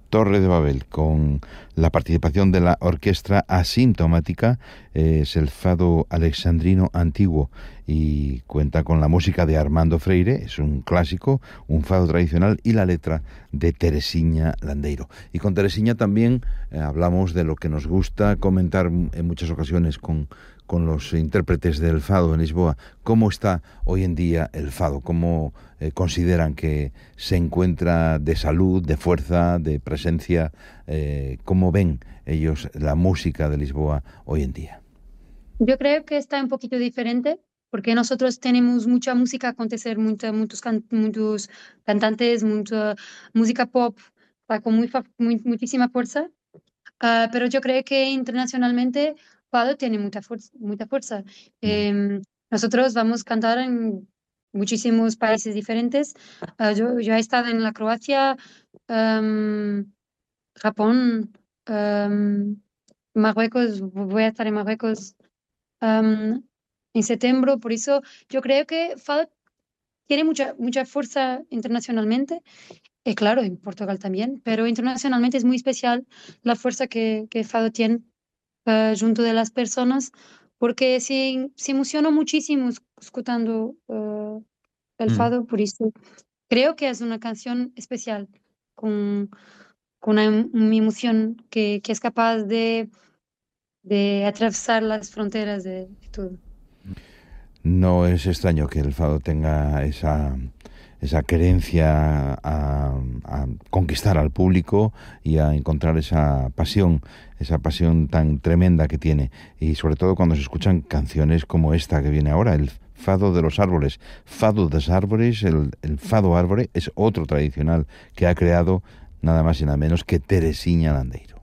Torre de Babel, con la participación de la orquesta asintomática. Es el fado alexandrino antiguo y cuenta con la música de Armando Freire, es un clásico, un fado tradicional, y la letra de Teresiña Landeiro. Y con Teresiña también hablamos de lo que nos gusta comentar en muchas ocasiones con los intérpretes del fado en Lisboa. ¿Cómo está hoy en día el fado? ¿Cómo consideran que se encuentra de salud, de fuerza, de presencia? ¿Cómo ven ellos la música de Lisboa hoy en día? Yo creo que está un poquito diferente porque nosotros tenemos mucha música a acontecer, muchos cantantes, mucha música pop, está con muchísima fuerza. Pero yo creo que internacionalmente Fado tiene mucha fuerza, mucha fuerza. Mm. Nosotros vamos a cantar en muchísimos países diferentes. Yo he estado en la Croacia, em, Japón, Marruecos, voy a estar en Marruecos am, en septiembre. Por eso yo creo que Fado tiene mucha fuerza internacionalmente. Y claro, en Portugal también, pero internacionalmente es muy especial la fuerza que Fado tiene junto de las personas, porque se emocionó muchísimo escuchando el Mm. Fado. Por eso creo que es una canción especial, con, con una emoción que es capaz de atravesar las fronteras de todo. No es extraño que el fado tenga esa querencia a conquistar al público y a encontrar esa pasión tan tremenda que tiene. Y sobre todo cuando se escuchan canciones como esta que viene ahora, el Fado de los Árboles. Fado dos Árboles, el Fado Árbore, es otro tradicional que ha creado nada más y nada menos que Teresiña Landeiro.